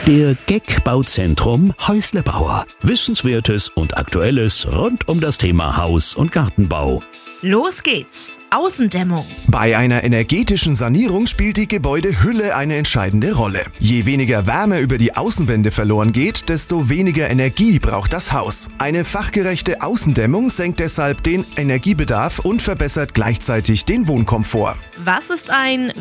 Der GEC Bauzentrum Häuslebauer. Wissenswertes und Aktuelles rund um das Thema Haus- und Gartenbau. Los geht's! Außendämmung. Bei einer energetischen Sanierung spielt die Gebäudehülle eine entscheidende Rolle. Je weniger Wärme über die Außenwände verloren geht, desto weniger Energie braucht das Haus. Eine fachgerechte Außendämmung senkt deshalb den Energiebedarf und verbessert gleichzeitig den Wohnkomfort. Was ist ein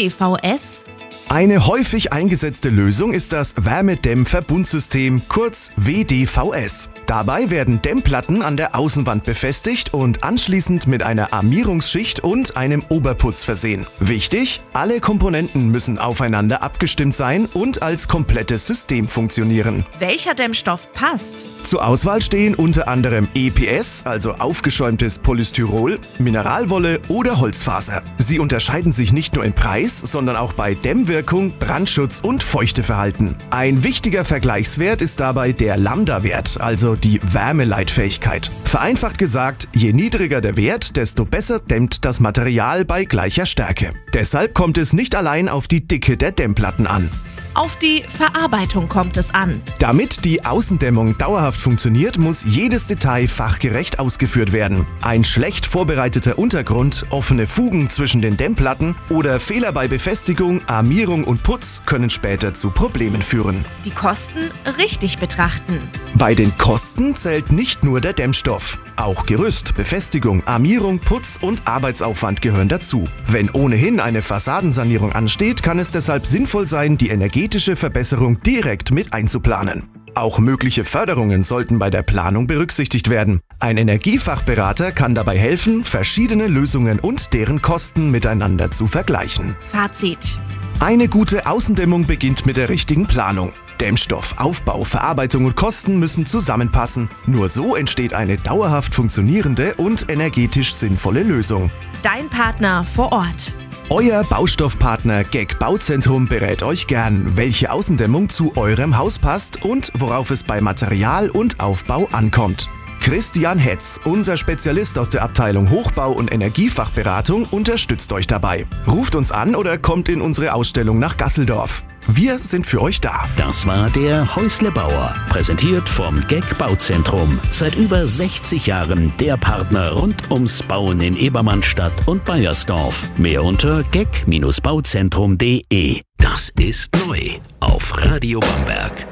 WDVS? Eine häufig eingesetzte Lösung ist das Wärmedämmverbundsystem, kurz WDVS. Dabei werden Dämmplatten an der Außenwand befestigt und anschließend mit einer Armierungsschicht und einem Oberputz versehen. Wichtig: alle Komponenten müssen aufeinander abgestimmt sein und als komplettes System funktionieren. Welcher Dämmstoff passt? Zur Auswahl stehen unter anderem EPS, also aufgeschäumtes Polystyrol, Mineralwolle oder Holzfaser. Sie unterscheiden sich nicht nur im Preis, sondern auch bei Dämmwirkung, Brandschutz und Feuchteverhalten. Ein wichtiger Vergleichswert ist dabei der Lambda-Wert, also die Wärmeleitfähigkeit. Vereinfacht gesagt, je niedriger der Wert, desto besser dämmt das Material bei gleicher Stärke. Deshalb kommt es nicht allein auf die Dicke der Dämmplatten an. Auf die Verarbeitung kommt es an. Damit die Außendämmung dauerhaft funktioniert, muss jedes Detail fachgerecht ausgeführt werden. Ein schlecht vorbereiteter Untergrund, offene Fugen zwischen den Dämmplatten oder Fehler bei Befestigung, Armierung und Putz können später zu Problemen führen. Die Kosten richtig betrachten. Bei den Kosten zählt nicht nur der Dämmstoff. Auch Gerüst, Befestigung, Armierung, Putz und Arbeitsaufwand gehören dazu. Wenn ohnehin eine Fassadensanierung ansteht, kann es deshalb sinnvoll sein, die energetische Verbesserung direkt mit einzuplanen. Auch mögliche Förderungen sollten bei der Planung berücksichtigt werden. Ein Energiefachberater kann dabei helfen, verschiedene Lösungen und deren Kosten miteinander zu vergleichen. Fazit: Eine gute Außendämmung beginnt mit der richtigen Planung. Dämmstoff, Aufbau, Verarbeitung und Kosten müssen zusammenpassen. Nur so entsteht eine dauerhaft funktionierende und energetisch sinnvolle Lösung. Dein Partner vor Ort. Euer Baustoffpartner GEC Bauzentrum berät euch gern, welche Außendämmung zu eurem Haus passt und worauf es bei Material und Aufbau ankommt. Christian Hetz, unser Spezialist aus der Abteilung Hochbau- und Energiefachberatung, unterstützt euch dabei. Ruft uns an oder kommt in unsere Ausstellung nach Gasseldorf. Wir sind für euch da. Das war der Häuslebauer, präsentiert vom GEC Bauzentrum. Seit über 60 Jahren der Partner rund ums Bauen in Ebermannstadt und Baiersdorf. Mehr unter gec-bauzentrum.de. Das ist neu auf Radio Bamberg.